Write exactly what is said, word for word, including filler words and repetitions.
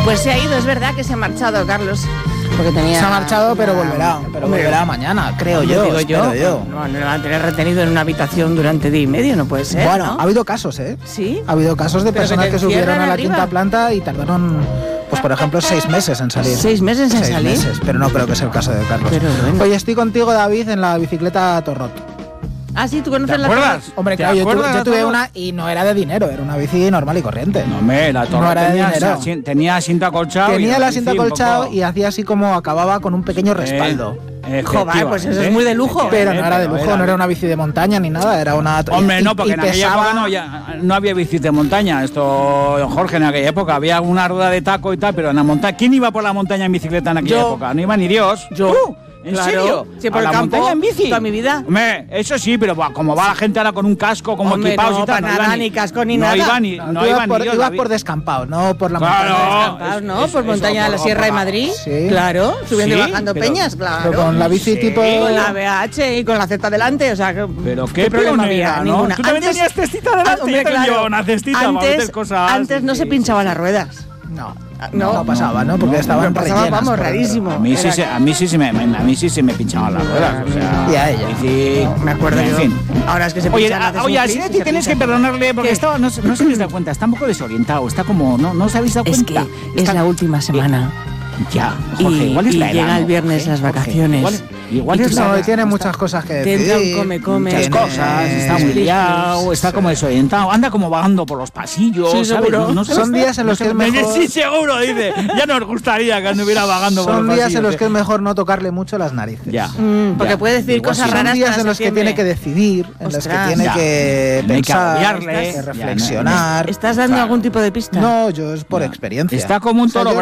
Pues se ha ido, es verdad que se ha marchado, Carlos. Porque tenía... Se ha marchado, pero volverá. Pero Hombre, volverá mañana, creo yo. Digo yo. yo. No, no lo van a tener retenido en una habitación durante día y medio, no puede ser. Bueno, ¿no? ha habido casos, ¿eh? Sí. Ha habido casos de Pero personas que que, te subieron encierran a la arriba. quinta planta y tardaron, pues por ejemplo, seis meses en salir. ¿Seis meses en seis salir? Meses, pero no creo que sea el caso de Carlos. Pero bueno. Oye, estoy contigo, David, en la bicicleta Torrot. Ah, sí, ¿tú conoces ¿Te la acuerdas? Torrot? Hombre, ¿Te claro, yo tuve, acuerdas yo de tuve Torrot? una y no era de dinero, era una bici normal y corriente. No, me, la torre No era de tenía, dinero. asi- tenía asiento acolchado. Tenía y el la asiento bici un acolchado poco- y hacía así como acababa con un pequeño respaldo. Eh, Joder, pues eso es efectivamente. muy de lujo. Pero no era de Pero lujo, no era una bici de montaña ni nada, era una... Hombre, y- no, porque y en aquella pesaba- época no, ya, no había bicis de montaña. Esto, don Jorge, en aquella época había una rueda de taco y tal, pero en la montaña. ¿Quién iba por la montaña en bicicleta en aquella Yo. época? No iba ni Dios. Yo. ¿Tú? ¿En Claro. serio? Sí, por ¿A el la campo, montaña en bici? toda mi vida. Hombre, eso sí, pero buah, como va la gente ahora con un casco, como Hombre, equipados no, y tal. para iba nada, ni casco ni no nada. Iba ni, No, no tú iba ibas por, ni Dios, ibas la por bi- descampado, no por la Claro. montaña. Descampados, ¿no? Es- Por eso, montaña de la por- Sierra de por- Madrid. Sí. Claro, subiendo Sí, y bajando pero- peñas, claro. Pero con la bici Sí. tipo... Y con la B H y con la Z delante, o sea, que- Pero qué, problema pionera, había, ¿no? ninguna. Tú también tenías cestita delante, Ah, hombre, yo también claro. llevaba una cestita para antes, meter cosas, antes sí, no se sí, pinchaban sí. las ruedas. No, No, no, pasaba, ¿no? Porque no, estaban no pasaba, rellenas. vamos, por dentro. rarísimo. A mí sí, Era- se, a mí sí, se me, a mí sí se me pinchaban las ruedas, o sea... Y a ella. bici- Me acuerdo en yo. fin. Ahora es que se Oye, pinchan, a- haces oye, un a plis y Sinetti se tienes que pinchan. perdonarle porque ¿Qué? estaba, no, se- no se habéis dado cuenta, está un poco desorientado, está como, no, no os habéis dado Es que cuenta. es Está- la última semana. Ya, Jorge, Y- igual es y la edad, llega el ¿no, viernes Jorge? las Jorge, vacaciones. Igual, igual Y es tú la No, edad. y tiene muchas cosas que Te decir. entra un come, come. Muchas Tiene- cosas, está muy Split, liado, split. está como desorientado, anda como vagando por los pasillos, Sí, ¿sabes? seguro. No, no sé- Son días en los no que sé- es mejor- Sí, seguro, dice. Ya nos gustaría que anduviera vagando por Son los días pasillos. en los que es mejor no tocarle mucho las narices. Ya. Mm, porque Ya. puede decir Igual cosas sí. raras Son días para en los que septiembre. tiene que decidir, en los que Ostras. tiene Ya. que No hay que pensar, agobiarle, que ya, no- reflexionar. ¿Estás dando Claro. algún tipo de pista? No, yo es por Ya. experiencia. Está como un O sea, toro yo